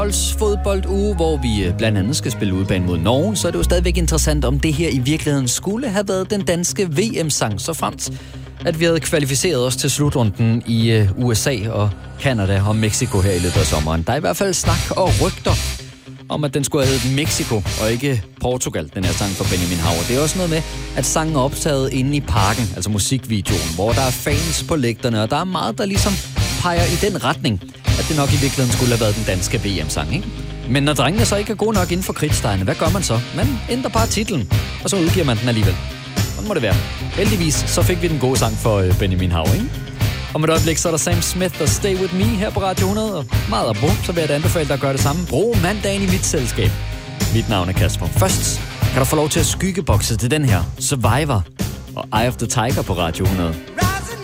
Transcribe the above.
fodbolduge, hvor vi blandt andet skal spille udebane mod Norge, så er det jo stadigvæk interessant, om det her i virkeligheden skulle have været den danske VM-sang, så fremt at vi havde kvalificeret os til slutrunden i USA og Canada og Mexico her i løbet af sommeren. Der er i hvert fald snak og rygter om, at den skulle have heddet Mexico og ikke Portugal, den her sang fra Benjamin Haver. Det er også noget med, at sangen er optaget inde i parken, altså musikvideoen, hvor der er fans på lægterne, og der er meget, der ligesom peger i den retning, at det nok i virkeligheden skulle have været den danske VM-sang, ikke? Men når drengene så ikke er gode nok inden for kridtstegnene, hvad gør man så? Man ændrer bare titlen, og så udgiver man den alligevel. Sådan må det være. Heldigvis så fik vi den gode sang for Benjamin Haver, ikke? Om et øjeblik så er der Sam Smith og Stay With Me her på Radio 100, og meget af brug, så vil jeg da anbefale dig at gøre det samme. Brug mandagen i mit selskab. Mit navn er Kasper. Først kan du få lov til at skyggebokse til den her Survivor og Eye of the Tiger på Radio 100.